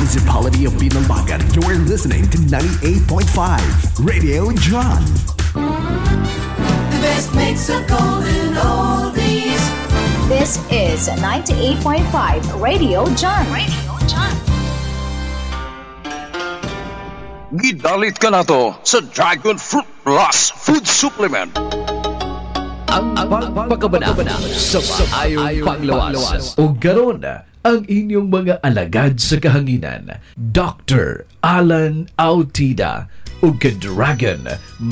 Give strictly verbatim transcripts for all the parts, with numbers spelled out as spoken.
Municipality of Binalbagan. You're listening to ninety-eight point five Radio John. The best mix of golden oldies. This is ninety-eight point five Radio John. Radio John. Gidalit ka na to sa Dragon Fruit Plus Food Supplement. Ang pagpakabana sa maayong panglawas. O garon ang inyong mga alagad sa kahanginan. Doctor Alan Autida o ka-Dragon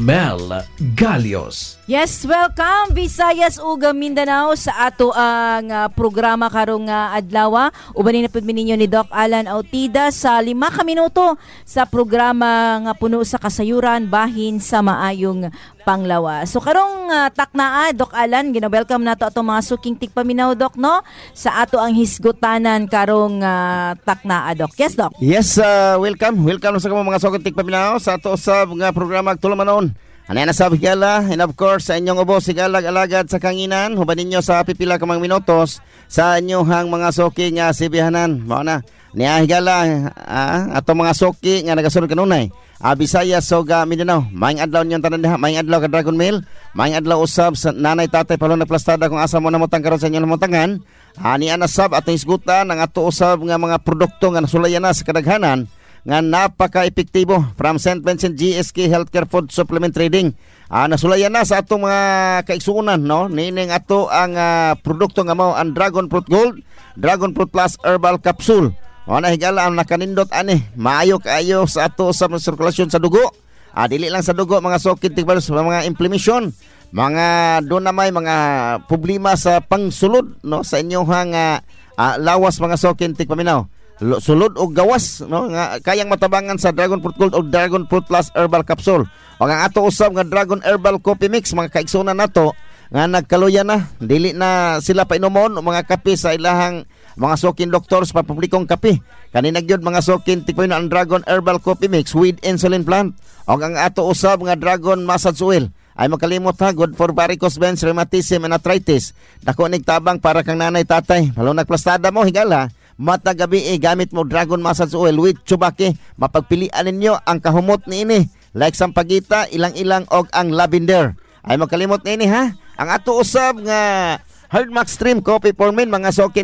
Mel Galios. Yes, welcome Visayas ug Mindanao sa ato ang uh, programa karong uh, adlaw. Ubanin na pud ninyo ni Doc Alan Autida sa lima ka minuto sa programa nga puno sa kasayuran bahin sa maayong panglawas. So karong uh, taknaa Doc Alan, gina-welcome nato atong mga suking tigpaminaw Doc no sa ato ang hisgutanan karong uh, taknaa Doc. Yes Doc. Yes, uh, welcome. Welcome sa mga suking tigpaminaw sa ato sa mga programa tulumanon. Ano na sabi gala, and of course sa inyong ubos sigalag alagad sa kanginan, huban ninyo sa pipila ka mga minutos sa inyong mga soki nga sibihanan. Mao na. Niya higala ah, ato mga soki nga nagasunod kanunay. Ah, Visayas so ga Mindanao. Maayong adlaw niyo tanan diha, maayong adlaw ka Dragon Mail. Maayong adlaw usab sa nanay tatay palong nagplastada kung asa mo namutang karon sa inyong namutangan. Ani ana sab atong isgutan ang ato usab nga mga produkto nga nasulayan na sa kadaghanan nga napaka-epektibo from Saint Vincent G S K Healthcare Food Supplement Trading. Ah, nasulayan na sa atong mga kaigsuonan no. Nining ato ang uh, produkto nga mao ang Dragon Fruit Gold, Dragon Fruit Plus Herbal Capsule. O na higala ang nakanindot ani, maayo kaayo sa ato sa sirkulasyon sa dugo. Ah, dili lang sa dugo mga sokit tigbalos sa mga inflammation, mga do na may mga problema sa pangsulod no sa inyong uh, uh, lawas mga sokit tigpaminaw. Sulod o gawas no nga kayang matabangan sa Dragon Fruit Gold o Dragon Fruit Plus Herbal Capsule. O ang ato usab nga Dragon Herbal Coffee Mix mga kaigsunan nato nga nagkaluya na dili na sila painomon o mga kape sa ilahang mga sokin doctors pa publikong kape. Kanina gyud mga sokin tikpoy na ang Dragon Herbal Coffee Mix with insulin plant. O ang ato usab nga Dragon Massage Oil ay makalimot ha, good for varicose veins, rheumatism and arthritis. Dako nig tabang para kang nanay tatay. Palo nagplastada mo higala mata gabi eh, gamit mo Dragon Massage Oil with Chubaki. Mapagpilian ninyo ang kahumot ni ini like sampagita, ilang-ilang og ang lavender. Ay makalimot ni ini ha. Ang ato usab nga Hard Max Stream Coffee for Men mga sokin